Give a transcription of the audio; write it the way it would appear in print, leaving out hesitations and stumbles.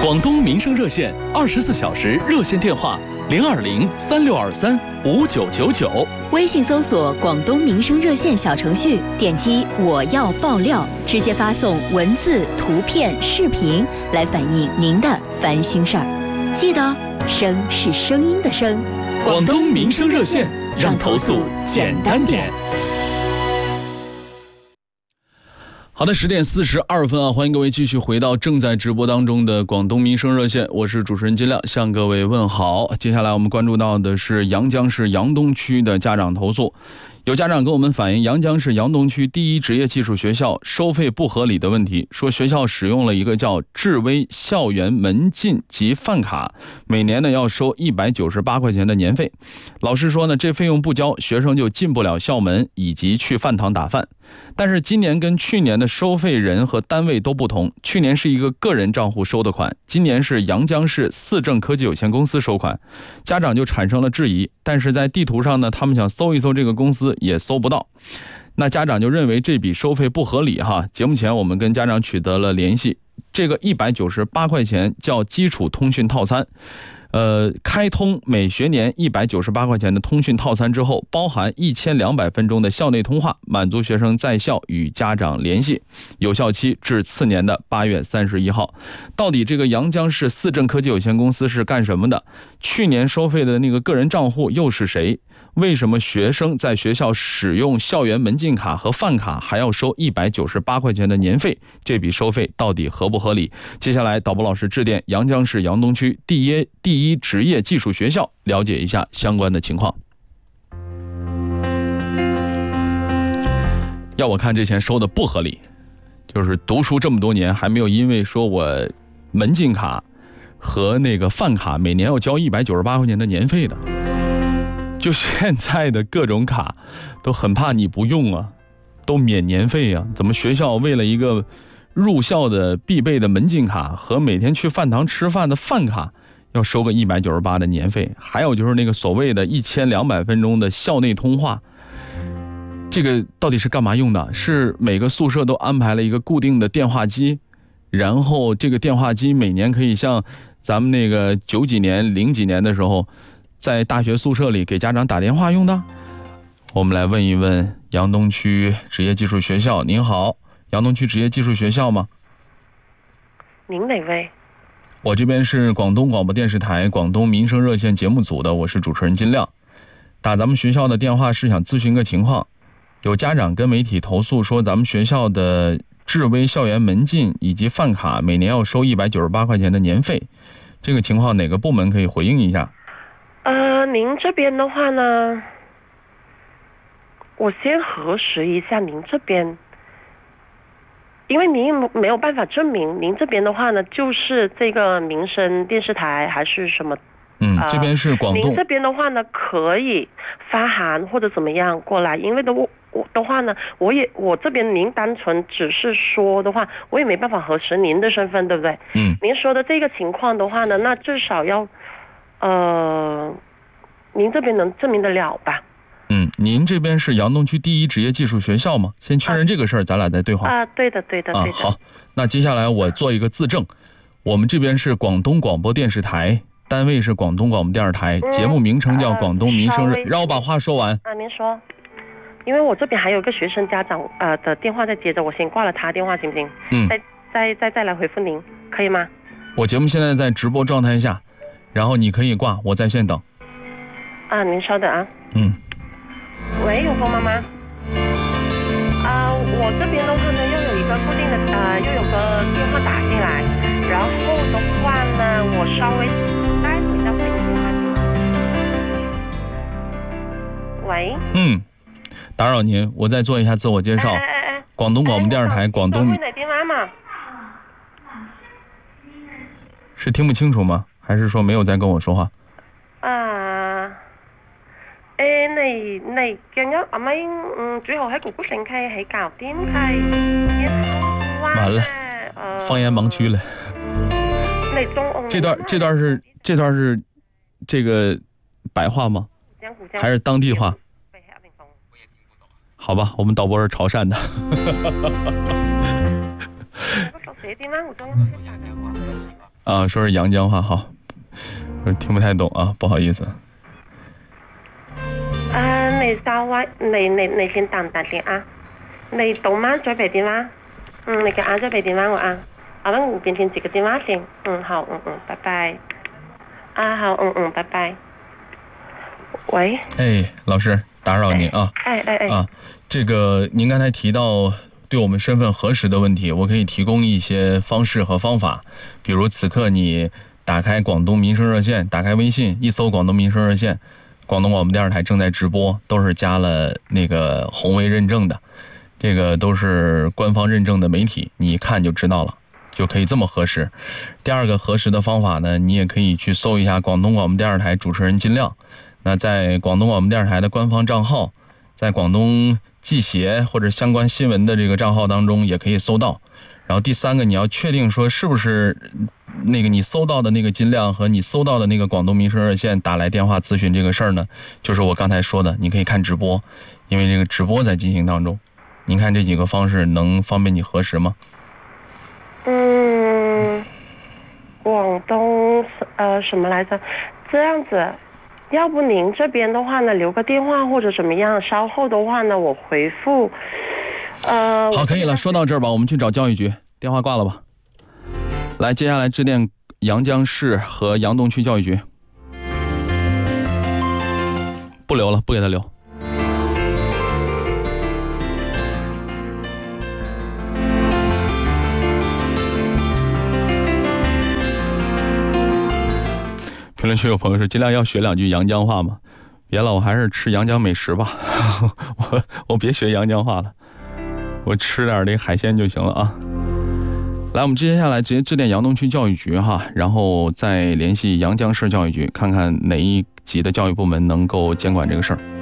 广东民生热线24小时热线电话02036235999， 微信搜索广东民生热线小程序，点击我要爆料，直接发送文字、图片、视频来反映您的烦心事儿。记得声是声音的声。 广东民生热线，让投诉简单点。好的，10点42分啊，欢迎各位继续回到正在直播当中的广东民生热线，我是主持人金亮，向各位问好。接下来我们关注到的是阳江市杨东区的家长投诉。有家长跟我们反映阳江市杨东区第一职业技术学校收费不合理的问题，说学校使用了一个叫智威校园门禁及饭卡，每年呢要收198块钱的年费。老师说呢，这费用不交，学生就进不了校门以及去饭堂打饭。但是今年跟去年的收费人和单位都不同，去年是一个个人账户收的款，今年是阳江市四正科技有限公司收款，家长就产生了质疑。但是在地图上呢，他们想搜一搜这个公司也搜不到，那家长就认为这笔收费不合理哈。节目前我们跟家长取得了联系，这个198块钱叫基础通讯套餐。开通每学年198块钱的通讯套餐之后，包含1200分钟的校内通话，满足学生在校与家长联系，有效期至次年的8月31号。到底这个阳江市四正科技有限公司是干什么的？去年收费的那个个人账户又是谁？为什么学生在学校使用校园门禁卡和饭卡还要收198块钱的年费？这笔收费到底合不合理？接下来导播老师致电阳江市杨东区第一职业技术学校，了解一下相关的情况。要我看这钱收的不合理，就是读书这么多年还没有因为说我门禁卡和那个饭卡每年要交198块钱的年费的。就现在的各种卡都很怕你不用啊，都免年费啊，怎么学校为了一个入校的必备的门禁卡和每天去饭堂吃饭的饭卡要收个198的年费？还有就是那个所谓的1200分钟的校内通话，这个到底是干嘛用的？是每个宿舍都安排了一个固定的电话机，然后这个电话机每年可以像咱们那个90几年00几年的时候在大学宿舍里给家长打电话用的？我们来问一问杨东区职业技术学校。您好，杨东区职业技术学校吗？ 您哪位？ 我这边是广东广播电视台广东民生热线节目组的，我是主持人金亮。打咱们学校的电话是想咨询个情况，有家长跟媒体投诉说咱们学校的智威校园门禁以及饭卡每年要收198块钱的年费，这个情况哪个部门可以回应一下？ 您这边的话呢，我先核实一下您这边，因为您没有办法证明您这边的话呢，就是这个民生电视台还是什么？ 这边是广东。 您这边的话呢，可以发函或者怎么样过来，因为我的话呢，我这边您单纯只是说的话，我也没办法核实您的身份，对不对？您说的这个情况的话呢，那至少要您这边能证明得了吧？ 您这边是杨东区第一职业技术学校吗？先确认这个事儿，咱俩再对话。 对的。 好，那接下来我做一个自证，我们这边是广东广播电视台，单位是广东广播电视台，节目名称叫广东民生热。让我把话说完。 您说。因为我这边还有一个学生家长的电话在接着，我先挂了他电话行不行？再来回复您，可以吗？ 我节目现在在直播状态下，然后你可以挂，我在线等。 您稍等啊。喂，有风妈妈。我这边的话呢，又有一个固定的又有个电话打进来，然后的话呢，我稍微待会再回应他。喂。 打扰您，我再做一下自我介绍。广东广播电视台广东。 哪电话嘛？ 是听不清楚吗？还是说没有在跟我说话？ 你今日阿妹最後喺姑姑城區喺搞掂係。 完了，方言盲區了。这段是这个白话吗？还是当地话？好吧，我们导播是潮汕的。 别地方，我中啊，说是阳江话，好，听不太懂啊，不好意思。 你稍微，你先等電啊，你到晚再俾電話，你嘅晏再俾電話我啊，好了，我今天接個電話先，好，拜拜，好，拜拜。喂， 老师，打扰您啊，这个您刚才提到对我们身份核实的问题，我可以提供一些方式和方法，比如此刻你打开广东民生热线，打开微信，一搜广东民生热线，广东广播电视台正在直播，都是加了那个红卫认证的，这个都是官方认证的媒体，你一看就知道了，就可以这么核实。第二个核实的方法呢，你也可以去搜一下广东广播电视台主持人金亮，那在广东广播电视台的官方账号，在广东记协或者相关新闻的这个账号当中也可以搜到。然后第三个，你要确定说是不是那个你搜到的那个金亮和你搜到的那个广东民生热线打来电话咨询这个事儿呢，就是我刚才说的，你可以看直播，因为这个直播在进行当中。您看这几个方式能方便你核实吗？ 广东什么来着？这样子，要不您这边的话呢，留个电话或者怎么样，稍后的话呢，我回复。 好，可以了，说到这儿吧，我们去找教育局，电话挂了吧。来，接下来致电阳江市和阳东区教育局。不留了，不给他留。评论区有朋友说，尽量要学2句阳江话吗？别了，我还是吃阳江美食吧。我别学阳江话了，我吃点这海鲜就行了啊。来，我们接下来直接致电阳东区教育局哈，然后再联系阳江市教育局，看看哪一级的教育部门能够监管这个事儿。